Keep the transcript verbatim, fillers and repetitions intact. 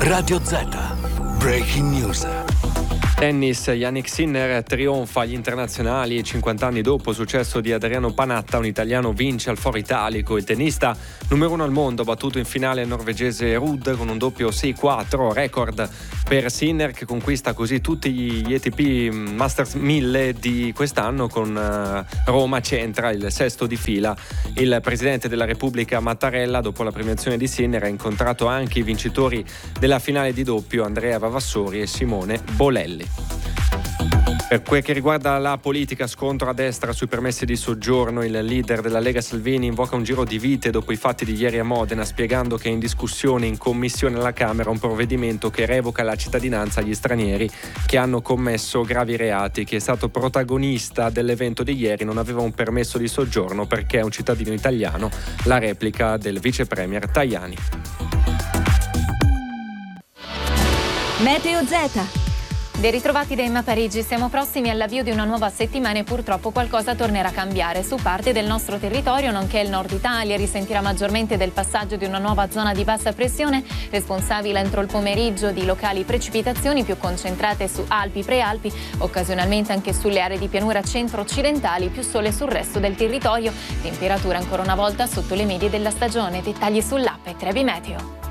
Radio Z. Breaking News. Tennis, Jannik Sinner trionfa agli internazionali cinquanta anni dopo successo di Adriano Panatta, un italiano vince al Foro Italico. Il tennista numero uno al mondo ha battuto in finale il norvegese Ruud con un doppio sei quattro, record per Sinner che conquista così tutti gli A T P Masters mille di quest'anno, con Roma centra il sesto di fila. Il presidente della Repubblica Mattarella, dopo la premiazione di Sinner, ha incontrato anche i vincitori della finale di doppio, Andrea Vavassori e Simone Bolelli. Per quel che riguarda la politica, scontro a destra sui permessi di soggiorno. Il leader della Lega Salvini invoca un giro di vite dopo i fatti di ieri a Modena, spiegando che è in discussione in commissione alla Camera un provvedimento che revoca la cittadinanza agli stranieri che hanno commesso gravi reati. Chi è stato protagonista dell'evento di ieri non aveva un permesso di soggiorno perché è un cittadino italiano. La replica del vice premier Tajani. Meteo Z. Ben ritrovati da Emma Parigi, siamo prossimi all'avvio di una nuova settimana e purtroppo qualcosa tornerà a cambiare su parte del nostro territorio, nonché il nord Italia risentirà maggiormente del passaggio di una nuova zona di bassa pressione, responsabile entro il pomeriggio di locali precipitazioni più concentrate su Alpi, Prealpi, occasionalmente anche sulle aree di pianura centro-occidentali, più sole sul resto del territorio, temperatura ancora una volta sotto le medie della stagione. Dettagli sull'app e Trebi Meteo.